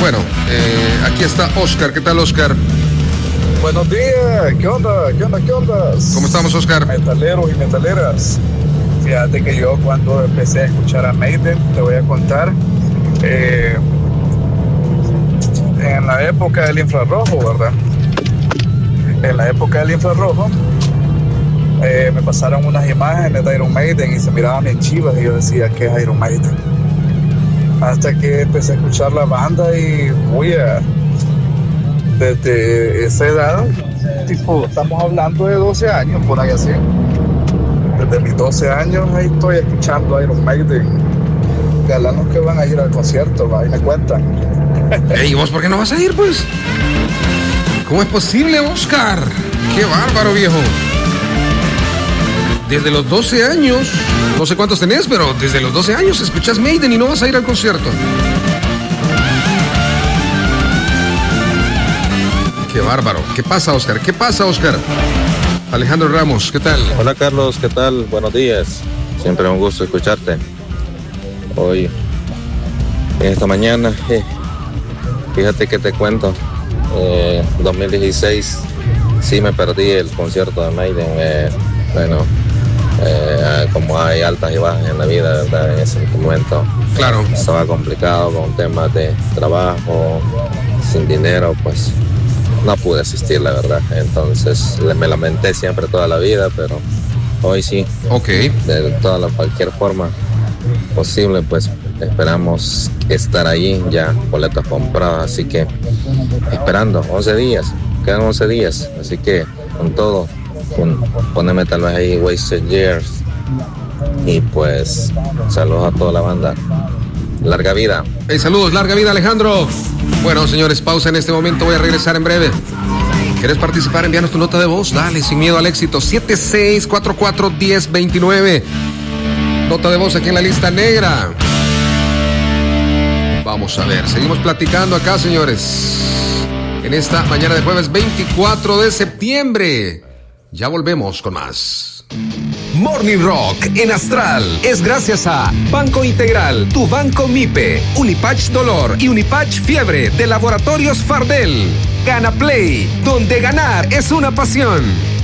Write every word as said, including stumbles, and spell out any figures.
Bueno, eh, aquí está Oscar. ¿Qué tal, Oscar? Buenos días, ¿qué onda? ¿Qué onda? ¿Qué onda? ¿Cómo estamos, Oscar? Metaleros y metaleras. Fíjate que yo cuando empecé a escuchar a Maiden, te voy a contar, eh, en la época del infrarrojo, ¿verdad? En la época del infrarrojo, eh, me pasaron unas imágenes de Iron Maiden y se miraban bien chivas y yo decía, ¿qué es Iron Maiden? Hasta que empecé a escuchar la banda y voy a... Desde esa edad, tipo, estamos hablando de doce años, por ahí así. Desde mis doce años ahí estoy escuchando a Iron Maiden. Galanos que van a ir al concierto, ahí me cuentan. ¿Y vos por qué no vas a ir, pues? ¿Cómo es posible, Oscar? ¡Qué bárbaro, viejo! Desde los doce años, no sé cuántos tenés, pero desde los doce años escuchás Maiden y no vas a ir al concierto. ¡Qué bárbaro! ¿Qué pasa, Oscar? ¿Qué pasa, Oscar? Alejandro Ramos, ¿qué tal? Hola, Carlos, ¿qué tal? Buenos días. Siempre un gusto escucharte. Hoy, esta mañana, eh, fíjate que te cuento. Eh, dos mil dieciséis, sí me perdí el concierto de Maiden. Eh, bueno, eh, como hay altas y bajas en la vida, ¿verdad? En ese momento. Claro. Estaba complicado con temas de trabajo, sin dinero, pues no pude asistir, la verdad. Entonces me lamenté siempre toda la vida, pero hoy sí. Ok. De toda la, cualquier forma posible, pues esperamos estar allí, ya boletos comprados, así que esperando once días, quedan once días, así que con todo, con, poneme tal vez ahí Wasted Years y pues saludos a toda la banda. Larga vida. Hey, saludos, larga vida, Alejandro. Bueno, señores, pausa en este momento, voy a regresar en breve. ¿Quieres participar? Envíanos tu nota de voz, dale, sin miedo al éxito, siete seis cuatro cuatro, uno cero dos nueve. Nota de voz aquí en la lista negra. Vamos a ver, seguimos platicando acá, señores, en esta mañana de jueves veinticuatro de septiembre. Ya volvemos con más. Morning Rock en Astral es gracias a Banco Integral, tu banco MIPE, Unipatch Dolor y Unipatch Fiebre de Laboratorios Fardel. Gana Play, donde ganar es una pasión.